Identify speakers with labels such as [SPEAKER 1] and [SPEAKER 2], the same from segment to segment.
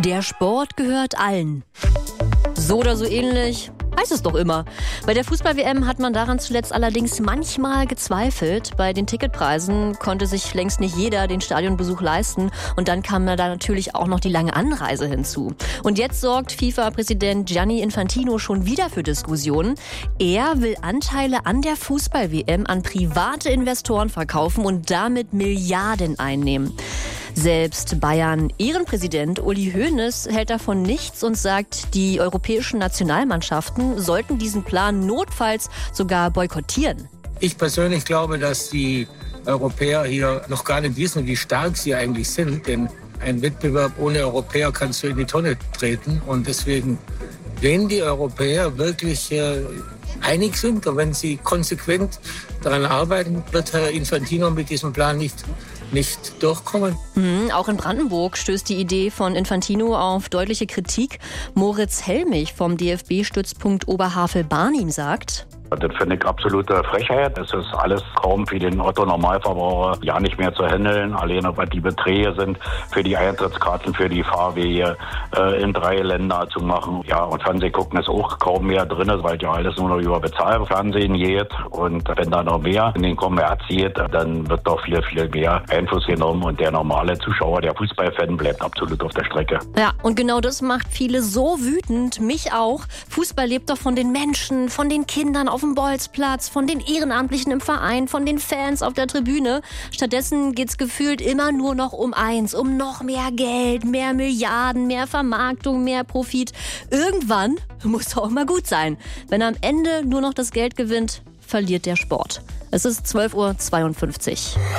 [SPEAKER 1] Der Sport gehört allen. So oder so ähnlich heißt es doch immer. Bei der Fußball-WM hat man daran zuletzt allerdings manchmal gezweifelt. Bei den Ticketpreisen konnte sich längst nicht jeder den Stadionbesuch leisten. Und dann kam da natürlich auch noch die lange Anreise hinzu. Und jetzt sorgt FIFA-Präsident Gianni Infantino schon wieder für Diskussionen. Er will Anteile an der Fußball-WM an private Investoren verkaufen und damit Milliarden einnehmen. Selbst Bayern-Ehrenpräsident Uli Hoeneß hält davon nichts und sagt, die europäischen Nationalmannschaften sollten diesen Plan notfalls sogar boykottieren.
[SPEAKER 2] Ich persönlich glaube, dass die Europäer hier noch gar nicht wissen, wie stark sie eigentlich sind. Denn ein Wettbewerb ohne Europäer kannst du in die Tonne treten. Und deswegen, wenn die Europäer wirklich einig sind und wenn sie konsequent daran arbeiten, wird Herr Infantino mit diesem Plan nicht durchkommen.
[SPEAKER 1] Auch in Brandenburg stößt die Idee von Infantino auf deutliche Kritik. Moritz Helmich vom DFB-Stützpunkt Oberhavel-Barnim sagt:
[SPEAKER 3] Das finde ich absolute Frechheit. Es ist alles kaum für den Otto-Normalverbraucher ja nicht mehr zu handeln. Alleine was die Beträge sind für die Eintrittskarten, für die Fahrwege in 3 Länder zu machen. Ja, und Fernsehen gucken ist auch kaum mehr drin, weil ja alles nur noch über Bezahlfernsehen geht. Und wenn da noch mehr in den Kommerz geht, dann wird doch viel, viel mehr Einfluss genommen. Und der normale Zuschauer, der Fußballfan, bleibt absolut auf der Strecke.
[SPEAKER 1] Ja, und genau das macht viele so wütend, mich auch. Fußball lebt doch von den Menschen, von den Kindern auf dem Bolzplatz, von den Ehrenamtlichen im Verein, von den Fans auf der Tribüne. Stattdessen geht's gefühlt immer nur noch um eins, um noch mehr Geld, mehr Milliarden, mehr Vermarktung, mehr Profit. Irgendwann muss auch mal gut sein. Wenn am Ende nur noch das Geld gewinnt, verliert der Sport. Es ist 12:52 Uhr.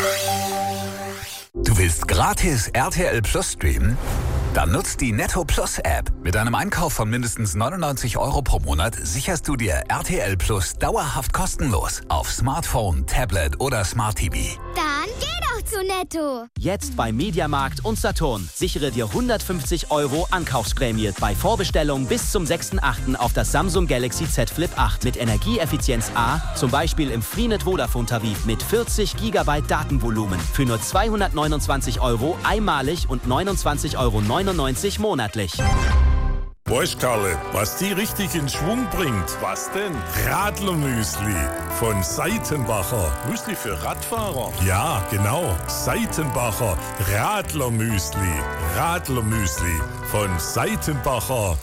[SPEAKER 4] Du willst gratis RTL Plus streamen? Dann nutzt die Netto Plus App. Mit einem Einkauf von mindestens 99 € pro Monat sicherst du dir RTL Plus dauerhaft kostenlos auf Smartphone, Tablet oder Smart TV.
[SPEAKER 5] Dann geh doch zu Netto.
[SPEAKER 6] Jetzt bei Mediamarkt und Saturn. Sichere dir 150 € Ankaufsprämie bei Vorbestellung bis zum 6.8. auf das Samsung Galaxy Z Flip 8 mit Energieeffizienz A, zum Beispiel im Freenet Vodafone Tarif mit 40 GB Datenvolumen für nur 229 € einmalig und 29,99 € monatlich.
[SPEAKER 7] Weißt Karle, was die richtig in Schwung bringt? Was denn? Radlermüsli von Seitenbacher. Müsli für Radfahrer? Ja, genau. Seitenbacher Radlermüsli. Radlermüsli von Seitenbacher.